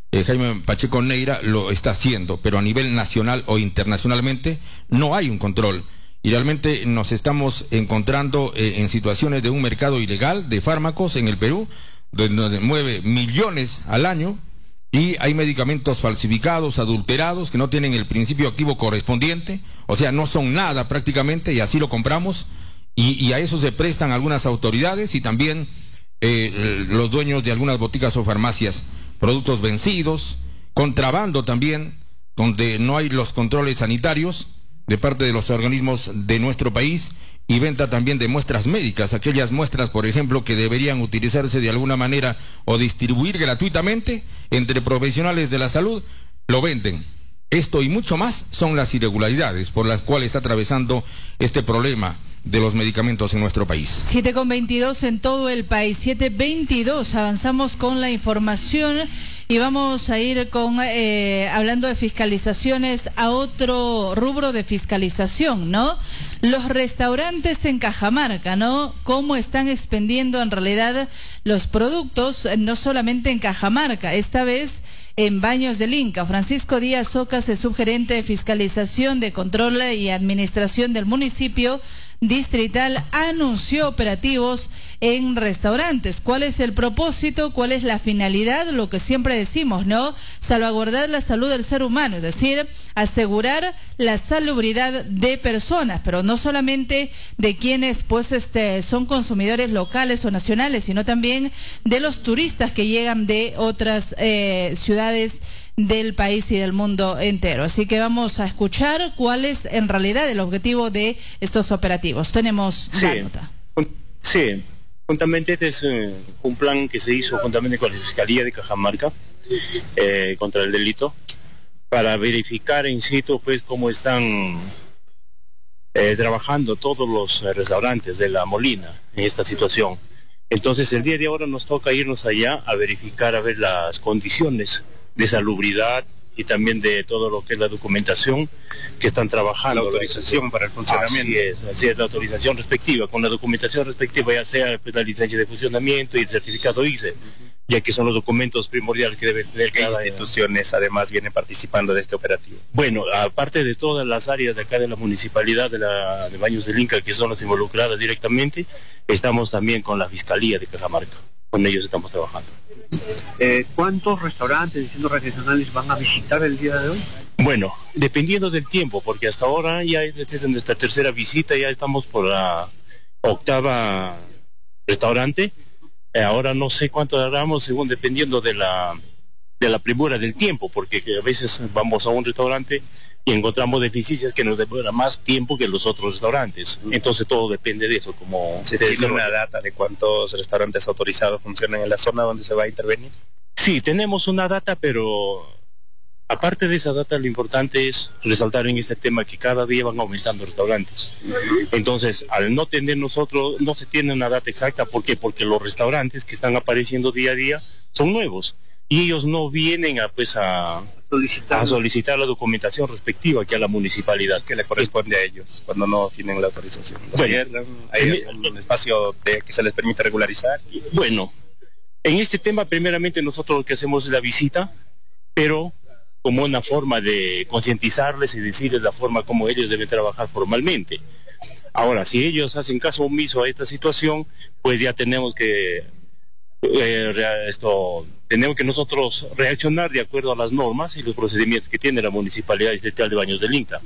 Jaime Pacheco Neira lo está haciendo, pero a nivel nacional o internacionalmente no hay un control. Y realmente nos estamos encontrando en situaciones de un mercado ilegal de fármacos en el Perú, donde mueve millones al año, y hay medicamentos falsificados, adulterados, que no tienen el principio activo correspondiente, o sea, no son nada prácticamente, y así lo compramos, y a eso se prestan algunas autoridades y también los dueños de algunas boticas o farmacias. Productos vencidos, contrabando también, donde no hay los controles sanitarios de parte de los organismos de nuestro país, y venta también de muestras médicas, aquellas muestras, por ejemplo, que deberían utilizarse de alguna manera o distribuir gratuitamente entre profesionales de la salud, lo venden. Esto y mucho más son las irregularidades por las cuales está atravesando este problema de los medicamentos en nuestro país. 7:22 en todo el país, 7:22, avanzamos con la información y vamos a ir con hablando de fiscalizaciones a otro rubro de fiscalización, ¿no? Los restaurantes en Cajamarca, ¿no? Cómo están expendiendo en realidad los productos, no solamente en Cajamarca, esta vez en Baños del Inca. Francisco Díaz Ocas es subgerente de fiscalización, de control y administración del municipio distrital, anunció operativos en restaurantes. ¿Cuál es el propósito? ¿Cuál es la finalidad? Lo que siempre decimos, ¿no? Salvaguardar la salud del ser humano, es decir, asegurar la salubridad de personas, pero no solamente de quienes pues son consumidores locales o nacionales, sino también de los turistas que llegan de otras ciudades del país y del mundo entero. Así que vamos a escuchar cuál es en realidad el objetivo de estos operativos. Tenemos la nota. Sí, juntamente este es un plan que se hizo juntamente con la Fiscalía de Cajamarca contra el delito, para verificar in situ pues cómo están trabajando todos los restaurantes de La Molina en esta situación. Entonces el día de ahora nos toca irnos allá a verificar, a ver las condiciones de salubridad y también de todo lo que es la documentación que están trabajando. La autorización para el funcionamiento. Así es, la autorización respectiva, con la documentación respectiva, ya sea pues, la licencia de funcionamiento y el certificado ICE, ya que son los documentos primordiales que deben tener cada instituciones además vienen participando de este operativo. Bueno, aparte de todas las áreas de acá de la municipalidad de Baños del Inca, que son las involucradas directamente, estamos también con la Fiscalía de Cajamarca. Con ellos estamos trabajando. ¿Cuántos restaurantes y centros regionales van a visitar el día de hoy? Bueno, dependiendo del tiempo, porque hasta ahora ya es nuestra tercera visita, ya estamos por la octava restaurante. Ahora no sé cuánto hagamos según dependiendo de la premura del tiempo, porque a veces vamos a un restaurante y encontramos deficiencias que nos demoran más tiempo que los otros restaurantes. Entonces todo depende de eso. Como ¿se tiene una data de cuántos restaurantes autorizados funcionan en la zona donde se va a intervenir? Sí, tenemos una data, pero aparte de esa data, lo importante es resaltar en este tema que cada día van aumentando restaurantes. Entonces, al no tener nosotros, no se tiene una data exacta. ¿Por qué? Porque los restaurantes que están apareciendo día a día son nuevos y ellos no vienen a solicitar la documentación respectiva que a la municipalidad, que le corresponde a ellos cuando no tienen la autorización. Bueno, ¿hay un espacio que se les permite regularizar? Bueno, en este tema primeramente nosotros lo que hacemos es la visita, pero como una forma de concientizarles y decirles la forma como ellos deben trabajar formalmente. Ahora, si ellos hacen caso omiso a esta situación, pues ya tenemos que tenemos que nosotros reaccionar de acuerdo a las normas y los procedimientos que tiene la Municipalidad Distrital de Baños del Inca.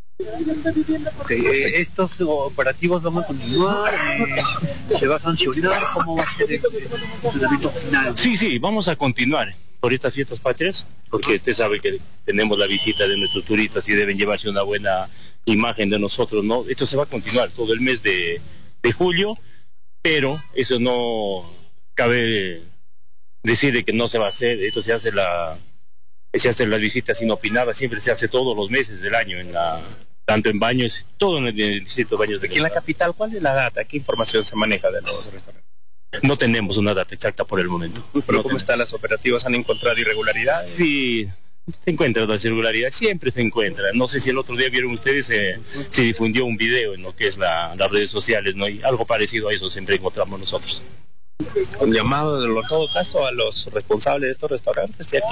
¿Estos operativos van a continuar? ¿Se va a sancionar? ¿Cómo va a ser el funcionamiento final? Sí, vamos a continuar por estas fiestas patrias, porque usted sabe que tenemos la visita de nuestros turistas y deben llevarse una buena imagen de nosotros, ¿no? Esto se va a continuar todo el mes de julio, pero eso no cabe decir de que no se va a hacer. Esto se hace las visitas inopinadas, siempre se hace todos los meses del año, tanto en Baños, todo en el distrito de Baños de Aquí en la capital, ¿cuál es la data? ¿Qué información se maneja de los restaurantes? No tenemos una data exacta por el momento. ¿Pero cómo están las operativas? ¿Han encontrado irregularidades? Sí, se encuentra las irregularidades, siempre se encuentra. No sé si el otro día vieron ustedes, se difundió un video en lo que es las redes sociales, ¿no? Y algo parecido a eso siempre encontramos nosotros. Un llamado en todo caso a los responsables de estos restaurantes, ya que